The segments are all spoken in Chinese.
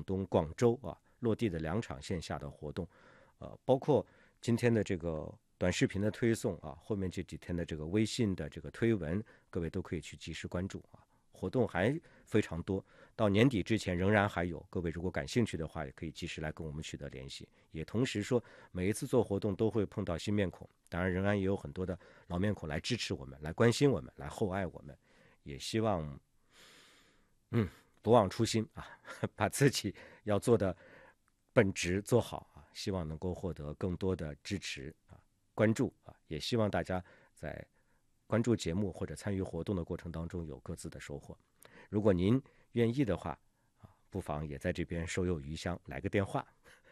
广东广州啊落地的2场线下的活动，包括今天的这个短视频的推送啊，后面这几天的这个微信的这个推文，各位都可以去及时关注啊。活动还非常多，到年底之前仍然还有，各位如果感兴趣的话，也可以及时来跟我们取得联系。也同时说，每一次做活动都会碰到新面孔，当然仍然也有很多的老面孔来支持我们，来关心我们，来厚爱我们。也希望不忘初心啊，把自己要做的本职做好啊，希望能够获得更多的支持啊、关注啊，也希望大家在关注节目或者参与活动的过程当中有各自的收获。如果您愿意的话啊，不妨也在这边手有余香，来个电话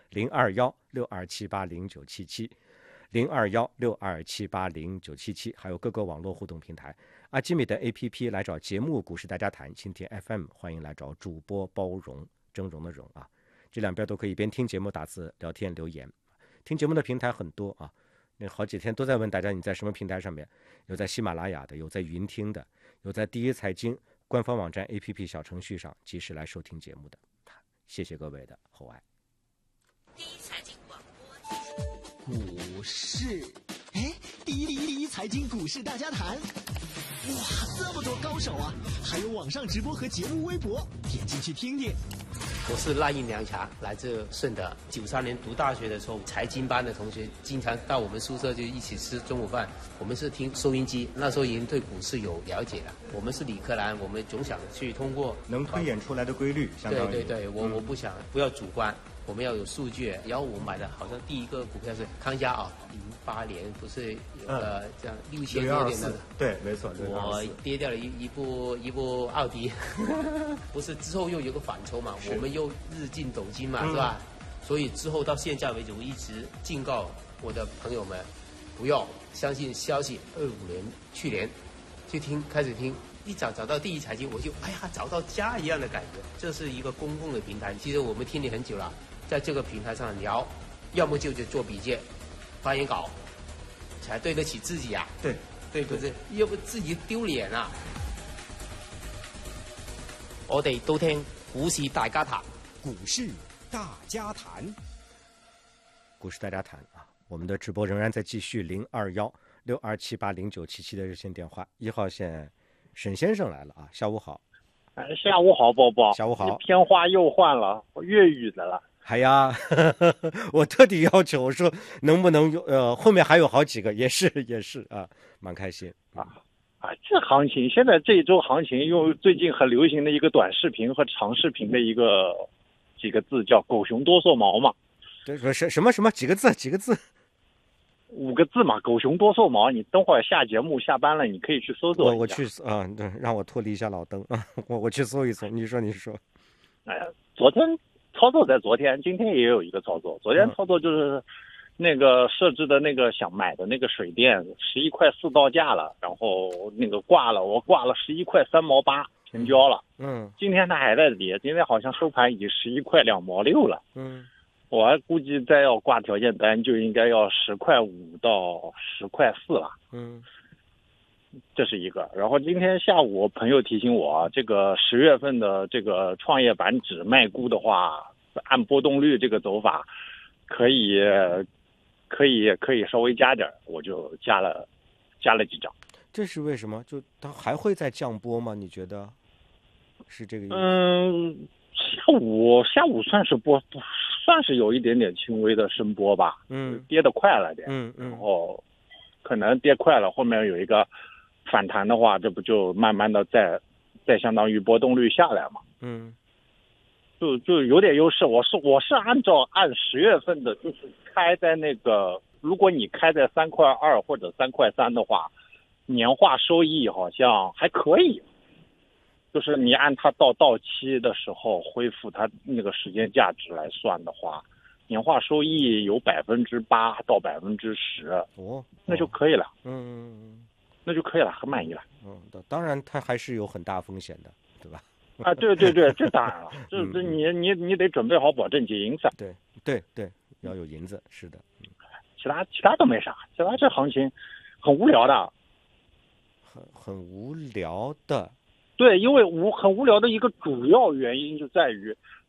，021-6278-0977，021-6278-0977，还有各个网络互动平台，阿基米的 APP 来找节目股市大家谈，蜻蜓 FM 欢迎来找主播包容，峥嵘的嵘啊，这两边都可以边听节目打字聊天留言。听节目的平台很多啊，那好几天都在问大家你在什么平台上面，有在喜马拉雅的，有在云听的，有在第一财经官方网站 APP 小程序上及时来收听节目的，谢谢各位的厚爱。 第一财经广播股市，第一财经股市大家谈，哇，这么多高手啊！还有网上直播和节目微博，点进去听听。 我是赖印良强，来自顺德。93年读大学的时候，财经班的同学经常到我们宿舍就一起吃中午饭。我们是听收音机，那时候已经对股市有了解了。我们是理科男，我们总想去通过能推演出来的规律，相当于对，我不要主观，我们要有数据。然后我买的好像第一个股票是康佳啊，08年不是有个这样6000多点的， 对，没错。 我跌掉了一部奥迪，不是之后又有个反抽嘛，我们又日进斗金嘛，是吧？所以之后到现在为止，我一直警告我的朋友们，不要相信消息。25年去年开始听。一找到第一财经，我就找到家一样的感觉。这是一个公共的平台，其实我们听你很久了，在这个平台上聊，要么就做笔记、发言稿，才对得起自己啊。对不对？要不自己丢脸啊！我哋都聽股市大家談， 股市大家談， 股市大家談啊！我们的直播仍然在继续，021-6278-0977的热线电话，1号线。沈先生来了啊，下午好。 下午好，宝宝。 下午好。 片花又换了粤语的了。 哎呀，我特地要求我说能不能后面还有好几个，也是啊，蛮开心这行情现在这一周行情用最近很流行的一个短视频和长视频的一个几个字叫狗熊多缩毛嘛。 对，什么几个字 ？5个字嘛，狗熊多缩毛。你等会儿下节目下班了，你可以去搜索一下。 我去对，让我脱离一下老灯啊，我去搜一搜。你说。 昨天操作在昨天，今天也有一个操作。昨天操作就是那个设置的那个想买的那个水电11块4到价了，然后那个我挂了11块3毛8成交了。今天它还在跌，今天好像收盘已经11块2毛6了。我还估计再要挂条件单就应该要10块5到10块4了。这是一个。然后今天下午朋友提醒我，这个10月份的这个创业板指卖估的话，按波动率这个走法，可以稍微加点，我就加了几张。 这是为什么？就它还会再降波吗？你觉得是这个意思？ 下午算是有一点点轻微的升波吧，跌得快了点，然后可能跌快了，后面有一个反弹的话，这不就慢慢的再相当于波动率下来嘛，就有点优势。我是按10月份的，就是开在那个，如果你开在3块2或者3块3的话，年化收益好像还可以。就是你按它到期的时候恢复它那个时间价值来算的话，年化收益有8%到10%，那就可以了。那就可以了，很满意了。 当然它还是有很大风险的，对吧？ 对，这当然了，这你得准备好保证金噻。 对，要有银子，是的。 其他都没啥，其他这行情很无聊的， 很无聊的。 对，因为很无聊的一个主要原因就在于